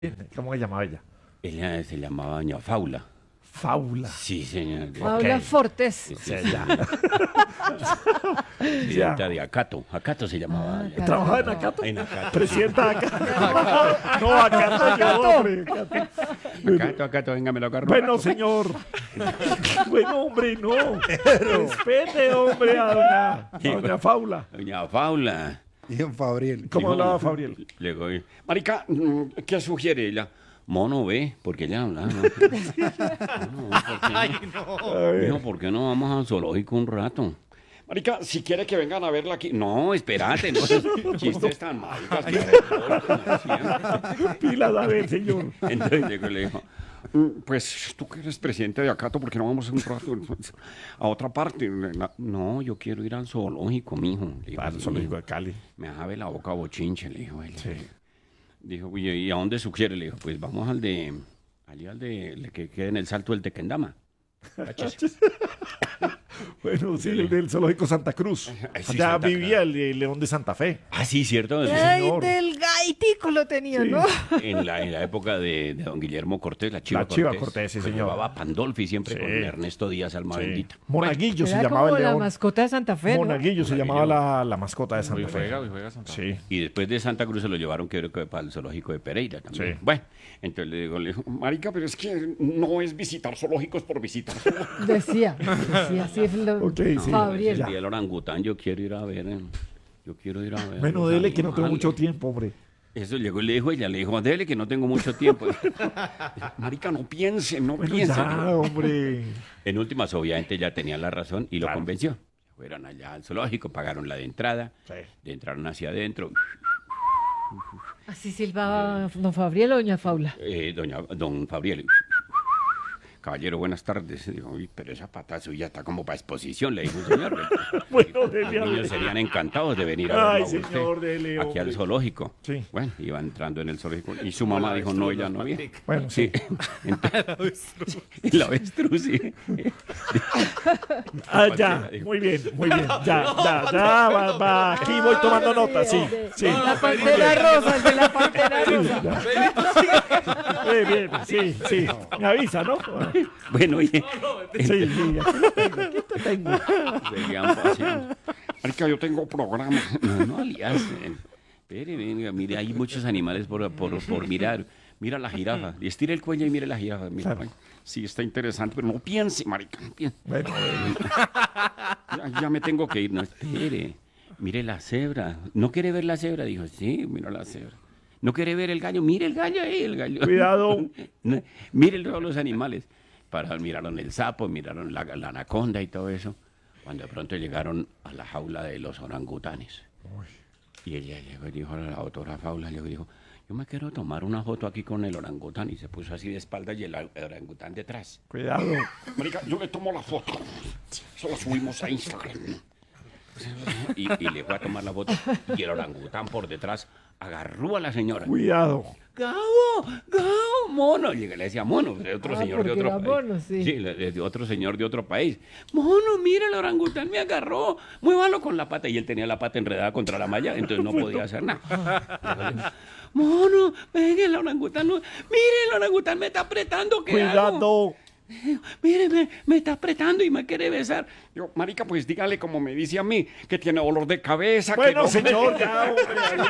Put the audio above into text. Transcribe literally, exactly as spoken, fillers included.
¿Cómo se llamaba ella? Ella se llamaba Doña Faula. Faula. Sí, señor. Faula Ok. Fortes. Sí, Sí, sí, ya. presidenta de Acato. Acato se llamaba. Ah, ella. Acato. ¿Trabajaba en Acato? En Acato. Presidenta de Acato. No, Acato yo, hombre. Acato. Acato, Acato, venga, me lo agarro. Bueno, señor. Bueno, hombre, no. Respete, hombre, a doña, a doña Faula. Doña Faula. Y don Fabriel. ¿Cómo Dijo- hablaba Fabriel? Le digo, marica, mm, ¿qué sugiere ella? Mono, ve, porque ella habla. ¿No? Mono, ¿por qué no? Dijo, ¿por qué no vamos al zoológico un rato? Marica, si quiere que vengan a verla aquí. No, espérate, no. Chistes tan maricas. Pilas, a ver, señor. Entonces llegó y le dijo, "Mm, pues tú que eres presidente de Acato, ¿por qué no vamos un rato a otra parte? No, yo quiero ir al zoológico, mijo. Le digo, Para el "Sí, zoológico de Cali. me abre la boca bochinche", le dijo él. Sí. Dijo, "Oye, ¿y a dónde sugiere?" Le dijo, pues vamos al de, allí al de, el que queda en el Salto del Tequendama. Bueno, sí, el del zoológico Santa Cruz. Ay, sí, Allá Santa vivía el, el león de Santa Fe. Ah, sí, cierto. Sí, Ay, señor. del gaitico lo tenía, Sí. ¿no? En la, en la época de, de don Guillermo Cortés, la Chiva La Cortés. Chiva Cortés, sí, que señor. Llevaba Pandolfi siempre Sí. con Ernesto Díaz, alma Sí. bendita. Monaguillo se Era llamaba como el la león. mascota de Santa Fe, ¿no? Monaguillo se Monaguillo. llamaba la, la mascota de Santa Hoy Fe. juega, hoy juega Santa Fe. Sí. Y después de Santa Cruz se lo llevaron, creo que para el zoológico de Pereira también. Sí. Bueno, entonces le digo, le digo, marica, pero es que no es visitar zoológicos por visitar zoológicos. Decía, decía, sí, es lo... Ok, sí. Fabriel. El día del orangután yo quiero ir a ver. eh, Yo quiero ir a ver. Bueno, los dele que no tengo animales. mucho tiempo, hombre. Eso llegó y le dijo ella, le dijo, dele que no tengo mucho tiempo. Marica, no piense, no Bueno, piense. ya, hombre. En últimas, obviamente, ya tenía la razón y lo Claro. convenció. Fueron allá al zoológico, pagaron la de entrada, Sí. le entraron hacia adentro. Así silbaba don Fabriel o doña Faula. Eh, doña, don Fabriel. Caballero, buenas tardes. Digo, uy, pero esa pata suya está como para exposición, le dijo un señor. Bueno, Los dele, niños hombre. serían encantados de venir a Ay, verlo a usted señor, dele, aquí hombre. al zoológico. Sí. Bueno, iba entrando en el zoológico y su mamá dijo, no, ella no había. Bueno, sí. Entonces, el avestruz, sí. Ah, ya. Muy bien, muy bien. Ya, ya, ya. Va, va. Aquí voy tomando nota, sí. Sí. La pantera rosa, el de la pantera rosa. Bien, bien. Sí, sí. Me avisa, ¿no? Bueno, oye, Sí, sí. Aquí lo tengo. Aquí te tengo. seguían paseando. Marica, yo tengo programa. No, no, Alias. eh, Espere, venga, mire, hay muchos animales por, por, por mirar. Mira la jirafa. Y estira el cuello y mire la jirafa. Mira, Claro. ay, sí, está interesante, pero no piense, marica, no piense. Bueno, Ya, ya me tengo que ir. No, espere. Mire la cebra. ¿No quiere ver la cebra? Dijo, sí, mira la cebra. ¿No quiere ver el gallo? Mire el gallo ahí, el gallo. cuidado. No, Mire todos los animales. Para, miraron el sapo, miraron la, la anaconda y todo eso. Cuando de pronto llegaron a la jaula de los orangutanes. Y ella llegó y dijo a la doctora Faula, llegó y dijo, yo me quiero tomar una foto aquí con el orangután. Y se puso así de espaldas y el or- orangután detrás. Cuidado. Marica, yo le tomo la foto. Eso lo subimos a Instagram. Y, y le fue a tomar la foto. Y el orangután por detrás agarró a la señora. Cuidado. ¡Gabo! ¡Gabo! ¡Mono! Y le decía mono, de otro Ah, señor de porque otro era país. mono, sí. le- de otro señor de otro país. ¡Mono, mira, el orangután me agarró! Muévalo con la pata. Y él tenía la pata enredada contra la malla, entonces no podía hacer nada. ¡Mono! ¡Venga, el orangután! no- ¡Mire, el orangután me está apretando! ¿Qué hago? Cuidado. Mire, me, me está apretando y me quiere besar. Yo, marica, pues dígale como me dice a mí, que tiene dolor de cabeza. que Bueno, no- señor, ya, hombre.